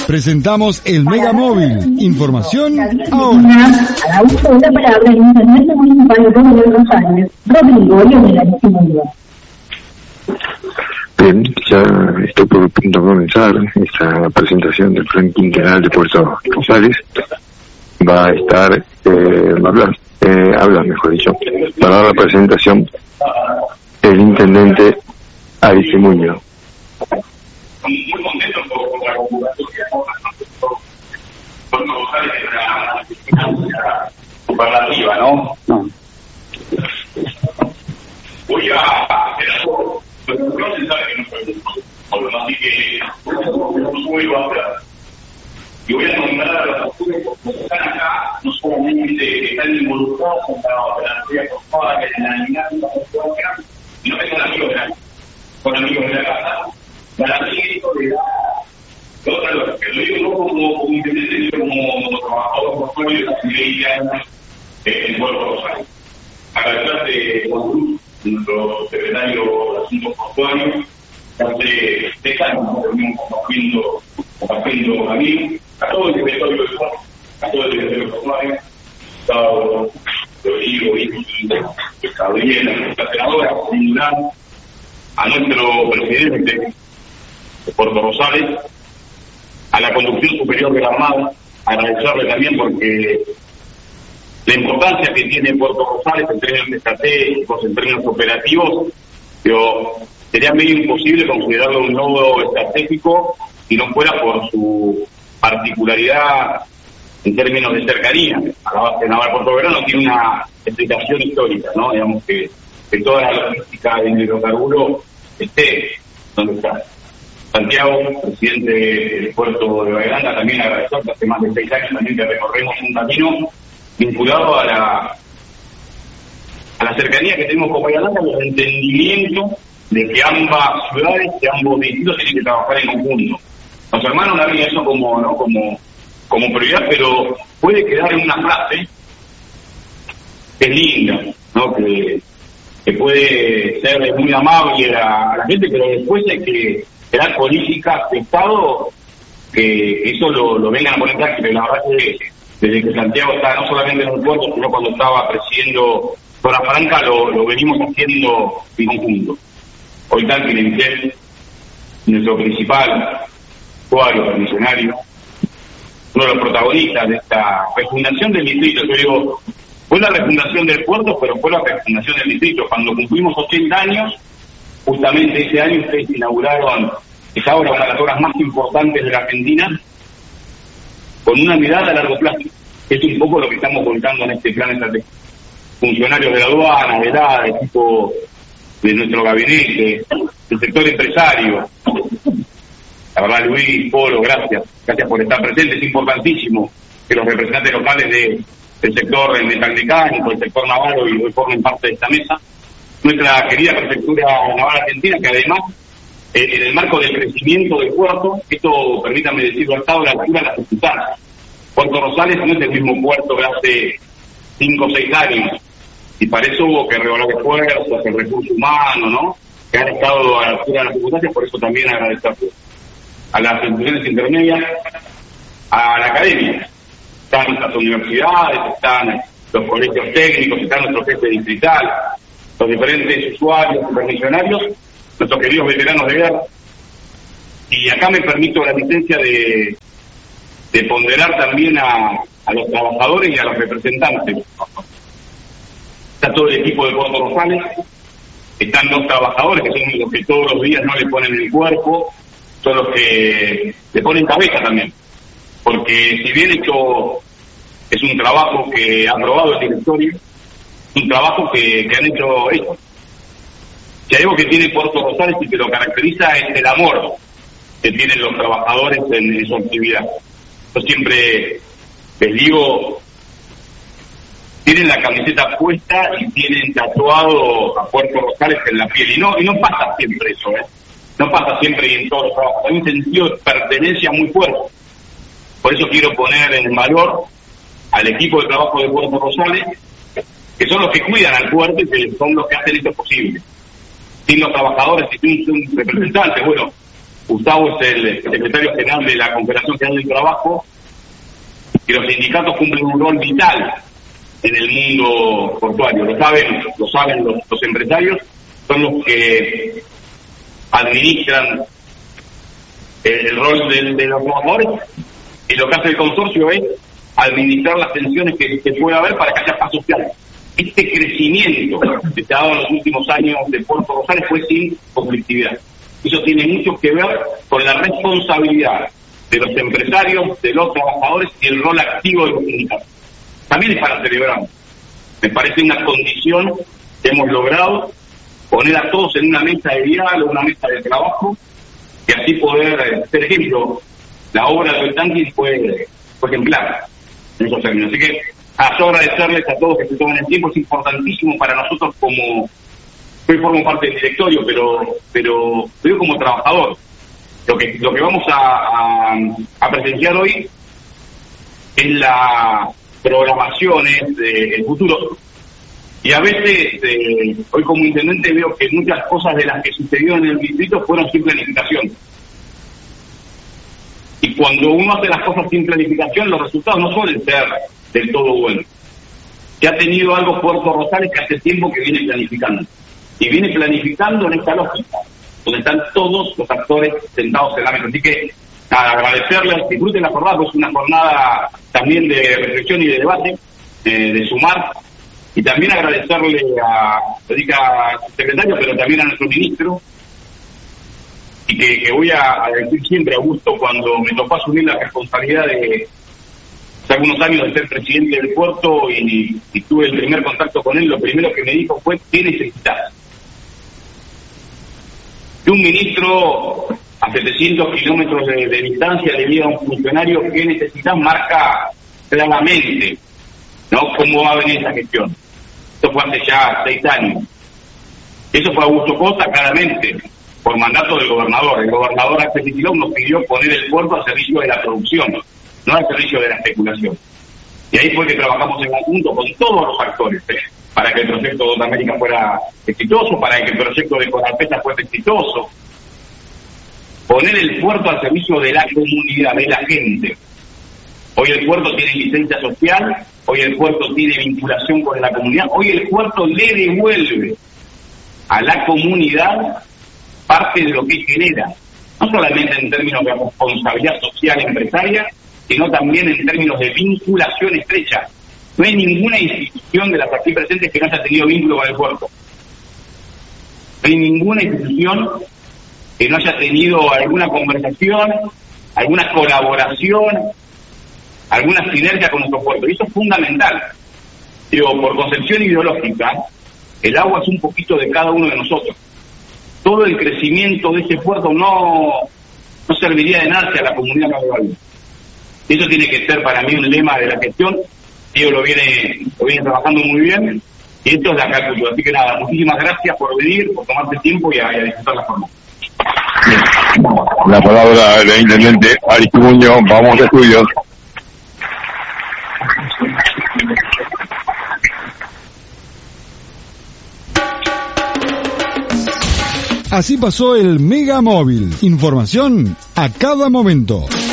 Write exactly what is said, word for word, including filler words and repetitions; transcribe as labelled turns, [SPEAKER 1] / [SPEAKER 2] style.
[SPEAKER 1] Presentamos el Mega Móvil. Información ahora.
[SPEAKER 2] A la uso de la palabra el intendente municipal de Pueblo de Rosario, Rodrigo Leonel Aristimondo.
[SPEAKER 3] Bien, ya estoy por punto de comenzar esta presentación del Plan Quinquenal de Puerto Rosales. Va a estar, eh, va a hablar, eh, habla mejor dicho, para dar la presentación el intendente Aristimondo.
[SPEAKER 4] Muy contento por la convocatoria. Puerto Rosales es una superlativa, ¿no? No. Voy a hacer algo, pero no se sabe que no soy un así que no vuelvo a hablar. Y voy a nombrar a los actores que están acá, no solamente que están involucrados en la operación forzada, que es la dinámica de y no que son amigos de la son amigos de la casa. Para mí esto le da otra cosa, que lo digo no como, como intendente, sino como trabajador portuario de hace veinte años en Puerto Rosario. Agradecerle Juan Cruz, nuestro secretario de Asuntos Portuarios, que hace tres años nos venimos compartiendo, compartiendo amigos, a todo el territorio de Puerto, a todo el territorio portuario, Gustavo, Rodrigo, y Gabriela, nuestra senadora, a nuestro presidente de Puerto Rosales, a la conducción superior de la Armada, agradecerle también porque la importancia que tiene Puerto Rosales en términos estratégicos, en términos operativos, pero sería medio imposible considerarlo un nodo estratégico si no fuera por su particularidad en términos de cercanía. A la base naval Puerto Verano tiene una explicación histórica, ¿no? Digamos que, que toda la logística del hidrocarburo esté donde está. Santiago, presidente del puerto de Bahía, también agradecer que hace más de seis años también que recorremos un camino vinculado a la a la cercanía que tenemos con Bahía Blanca y el entendimiento de que ambas ciudades, que ambos distritos tienen que trabajar en conjunto. Los hermanos la ven eso como, ¿no? como, como prioridad, pero puede quedar en una frase que es linda, ¿no? que, que puede ser muy amable a, a la gente, pero después hay que crear políticas de Estado que, que eso lo, lo vengan a poner en práctica. La verdad que desde que Santiago está no solamente en un puerto, sino cuando estaba presidiendo Zona Franca, lo, lo venimos haciendo en conjunto. Hoy tal que Michel, nuestro principal usuario, revolucionario, uno de los protagonistas de esta refundación del distrito. Yo digo, fue la refundación del puerto, pero fue la refundación del distrito. Cuando cumplimos ochenta años, justamente ese año ustedes inauguraron esa obra, una de las obras más importantes de la Argentina, con una mirada a largo plazo. Esto es un poco lo que estamos contando en este plan estratégico. Funcionarios de la aduana, del A D A, equipo de nuestro gabinete, del sector empresario. La verdad, Luis, Polo, gracias. Gracias por estar presentes. Es importantísimo que los representantes locales de, del sector metalmecánico, del sector naval, hoy, hoy formen parte de esta mesa. Nuestra querida prefectura naval argentina, que además, eh, en el marco del crecimiento del puerto, esto, permítanme decirlo, ha estado a la altura de las circunstancias. Puerto Rosales no es el mismo puerto que hace cinco o seis años, y para eso hubo que revolar esfuerzos, el recurso humano, ¿no? Que han estado a la altura de las circunstancias, por eso también agradecer a las instituciones intermedias, a la academia. Están nuestras universidades, están los colegios técnicos, están nuestro jefe distrital, los diferentes usuarios, supervisionarios, nuestros queridos veteranos de guerra. Y acá me permito la licencia de, de ponderar también a, a los trabajadores y a los representantes. Está todo el equipo de Puerto Rosales, están dos trabajadores que son los que todos los días no le ponen el cuerpo, son los que le ponen cabeza también. Porque si bien esto es un trabajo que ha aprobado el directorio, es un trabajo que, que han hecho ellos. Si hay algo que tiene Puerto Rosales y que lo caracteriza es el amor que tienen los trabajadores en, en su actividad. Yo siempre les digo, tienen la camiseta puesta y tienen tatuado a Puerto Rosales en la piel. Y no, y no pasa siempre eso, ¿eh? No pasa siempre y en todos los trabajos. Hay un sentido de pertenencia muy fuerte. Por eso quiero poner en valor al equipo de trabajo de Puerto Rosales, que son los que cuidan al puerto y que son los que hacen esto posible. Sin los trabajadores y sin, sin representantes, bueno, Gustavo es el secretario general de la Confederación General del Trabajo, que los sindicatos cumplen un rol vital en el mundo portuario. Lo saben, lo saben los, los empresarios, son los que administran el, el rol de, de los trabajadores, y lo que hace el consorcio es administrar las tensiones que, que puede haber para que haya paz social. Este crecimiento que se ha dado en los últimos años de Puerto Rosales fue sin conflictividad. Eso tiene mucho que ver con la responsabilidad de los empresarios, de los trabajadores y el rol activo de los sindicatos. También es para celebrar. Me parece una condición que hemos logrado poner a todos en una mesa de diálogo, una mesa de trabajo, y así poder ser ejemplo. La obra de Tanqui fue, fue ejemplar en esos términos. Así que a yo agradecerles a todos que se tomen el tiempo. Es importantísimo para nosotros, como yo formo parte del directorio, pero pero yo como trabajador. Lo que lo que vamos a, a, a presenciar hoy es la programación del futuro. Y a veces, eh, hoy como intendente veo que muchas cosas de las que sucedieron en el distrito fueron sin planificación. Y cuando uno hace las cosas sin planificación, los resultados no suelen ser del todo buenos. Se ha tenido algo Puerto Rosales que hace tiempo que viene planificando. Y viene planificando en esta lógica, donde están todos los actores sentados en la mesa. Así que, nada, agradecerles, disfruten la jornada, pues es una jornada también de reflexión y de debate, eh, de sumar, y también agradecerle a, lo dije al secretario, pero también a nuestro ministro, y que, que voy a, a decir siempre a gusto cuando me tocó asumir la responsabilidad de, hace algunos años, de ser presidente del puerto, y, y tuve el primer contacto con él. Lo primero que me dijo fue: ¿qué necesitas? Que un ministro a setecientos kilómetros de, de distancia le diga a un funcionario qué necesitas, marca claramente, ¿no?, cómo va a venir esa gestión. Esto fue hace ya seis años. Eso fue Augusto Costa, claramente, por mandato del gobernador. El gobernador Axel Kicillof nos pidió poner el puerto al servicio de la producción, no al servicio de la especulación. Y ahí fue que trabajamos en conjunto con todos los actores, ¿eh?, para que el proyecto de América fuera exitoso, para que el proyecto de Conalpesa fuera exitoso. Poner el puerto al servicio de la comunidad, de la gente. Hoy el puerto tiene licencia social, hoy el puerto tiene vinculación con la comunidad, hoy el puerto le devuelve a la comunidad parte de lo que genera, no solamente en términos de responsabilidad social empresaria, sino también en términos de vinculación estrecha. No hay ninguna institución de las aquí presentes que no haya tenido vínculo con el puerto. No hay ninguna institución que no haya tenido alguna conversación, alguna colaboración, alguna sinergia con nuestro puerto. Y eso es fundamental. Digo, por concepción ideológica, el agua es un poquito de cada uno de nosotros. Todo el crecimiento de ese puerto no, no serviría de nada si a la comunidad no lo valga. Eso tiene que ser para mí un lema de la gestión. Diego lo viene, lo viene trabajando muy bien, y esto es la cálculo. Así que nada, muchísimas gracias por venir, por tomarte tiempo y a, y a disfrutar la forma.
[SPEAKER 3] La palabra del intendente Aristimuño. Vamos a estudios.
[SPEAKER 1] Así pasó el Mega Móvil. Información a cada momento.